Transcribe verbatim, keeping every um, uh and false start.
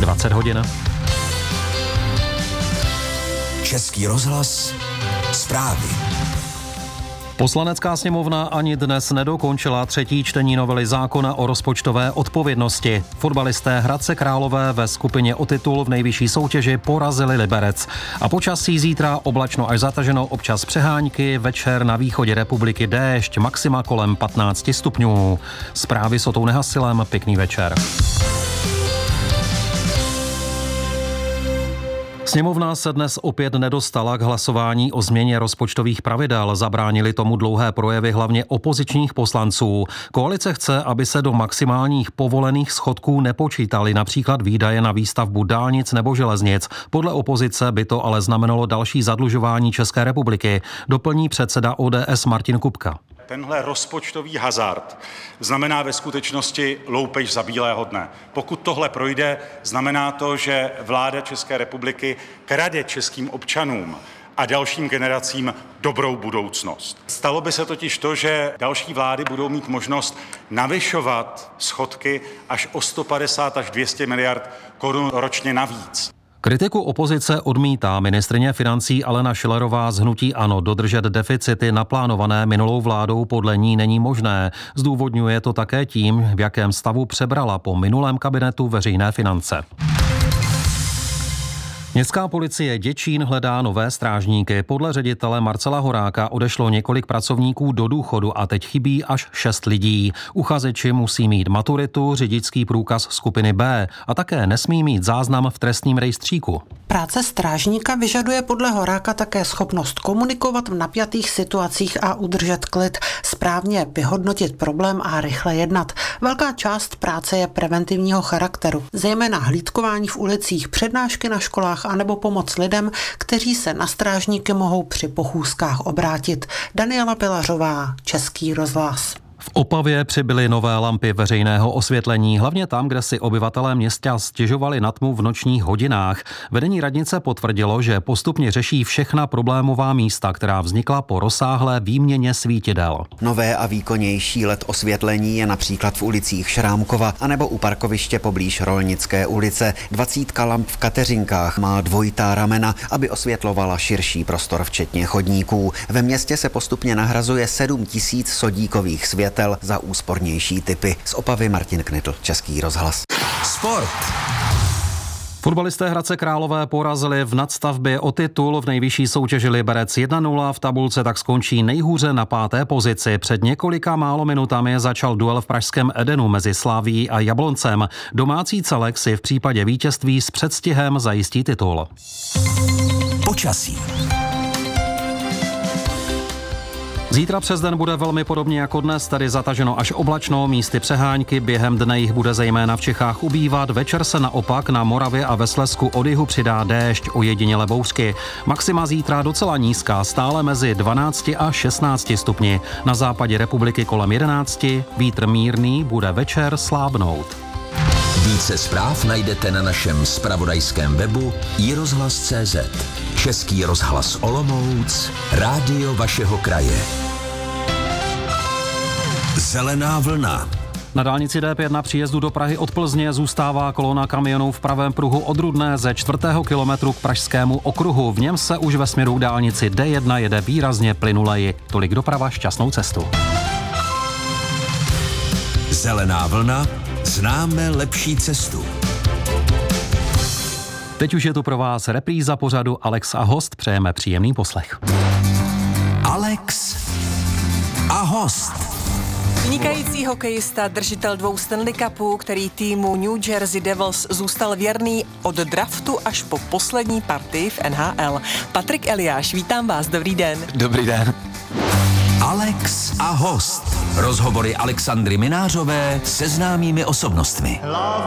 dvacet hodin. Český rozhlas, zprávy. Poslanecká sněmovna ani dnes nedokončila třetí čtení novely zákona o rozpočtové odpovědnosti. Fotbalisté Hradce Králové ve skupině o titul v nejvyšší soutěži porazili Liberec. A počasí zítra oblačno až zataženo, občas přehánky, večer na východě republiky déšť, maxima kolem patnáct stupňů. Zprávy s Otou Nehasilem, pěkný večer. Sněmovna se dnes opět nedostala k hlasování o změně rozpočtových pravidel. Zabránili tomu dlouhé projevy hlavně opozičních poslanců. Koalice chce, aby se do maximálních povolených schodků nepočítaly například výdaje na výstavbu dálnic nebo železnic. Podle opozice by to ale znamenalo další zadlužování České republiky, doplní předseda O D S Martin Kupka. Tenhle rozpočtový hazard znamená ve skutečnosti loupež za bílého dne. Pokud tohle projde, znamená to, že vláda České republiky krade českým občanům a dalším generacím dobrou budoucnost. Stalo by se totiž to, že další vlády budou mít možnost navyšovat schodky až o sto padesát až dvě stě miliard korun ročně navíc. Kritiku opozice odmítá ministryně financí Alena Schillerová z hnutí ANO. Dodržet deficity naplánované minulou vládou podle ní není možné. Zdůvodňuje to také tím, v jakém stavu přebrala po minulém kabinetu veřejné finance. Městská policie Děčín hledá nové strážníky. Podle ředitele Marcela Horáka odešlo několik pracovníků do důchodu a teď chybí až šest lidí. Uchazeči musí mít maturitu, řidičský průkaz skupiny B a také nesmí mít záznam v trestním rejstříku. Práce strážníka vyžaduje podle Horáka také schopnost komunikovat v napjatých situacích a udržet klid, správně vyhodnotit problém a rychle jednat. Velká část práce je preventivního charakteru, zejména hlídkování v ulicích, přednášky na školách anebo pomoc lidem, kteří se na strážníky mohou při pochůzkách obrátit. Daniela Pilařová, Český rozhlas. V Opavě přibyly nové lampy veřejného osvětlení, hlavně tam, kde si obyvatelé města stěžovali na tmu v nočních hodinách. Vedení radnice potvrdilo, že postupně řeší všechna problémová místa, která vznikla po rozsáhlé výměně svítidel. Nové a výkonnější el é dé osvětlení je například v ulicích Šrámkova anebo u parkoviště poblíž Rolnické ulice. Dvacítka lamp v Kateřinkách má dvojitá ramena, aby osvětlovala širší prostor včetně chodníků. Ve městě se postupně nahrazuje sedm tisíc sodíkových světel za úspornější typy. Z Opavy Martin Knitl, Český rozhlas. Sport. Fotbalisté Hradce Králové porazili v nadstavbě o titul v nejvyšší soutěži Liberec jedna nula, v tabulce tak skončí nejhůře na páté pozici. Před několika málo minutami začal duel v pražském Edenu mezi Slavií a Jabloncem. Domácí celek si v případě vítězství s předstihem zajistí titul. Počasí. Zítra přes den bude velmi podobně jako dnes, tedy zataženo až oblačno, místy přehánky, během dne jich bude zejména v Čechách ubývat, večer se naopak na Moravě a ve Slezsku od jihu přidá déšť, ojediněle bouřky. Maxima zítra docela nízká, stále mezi dvanácti a šestnácti stupni. Na západě republiky kolem jedenácti, vítr mírný, bude večer slábnout. Více zpráv najdete na našem zpravodajském webu i rozhlas tečka cé zet. Český rozhlas Olomouc, rádio vašeho kraje. Zelená vlna. Na dálnici D pět na příjezdu do Prahy od Plzně zůstává kolona kamionů v pravém pruhu od Rudné ze čtvrtého kilometru k Pražskému okruhu. V něm se už ve směru k dálnici D jedna jede výrazně plynuleji. Tolik doprava, šťastnou cestu. Zelená vlna. Známe lepší cestu. Teď už je tu pro vás repríza pořadu Alex a host. Přejeme příjemný poslech. Alex a host. Vynikající hokejista, držitel dvou Stanley Cupů, který týmu New Jersey Devils zůstal věrný od draftu až po poslední partii v N H L. Patrik Eliáš, vítám vás, dobrý den. Dobrý den. Alex a host. Rozhovory Alexandry Minářové se známými osobnostmi.